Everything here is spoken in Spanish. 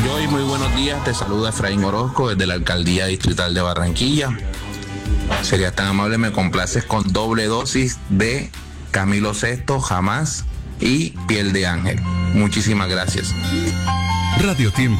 Joy, muy buenos días. Te saluda Efraín Orozco desde la Alcaldía Distrital de Barranquilla. Serías tan amable, me complaces con doble dosis de Camilo Sesto, Jamás y Piel de Ángel. Muchísimas gracias. Radio Tiempo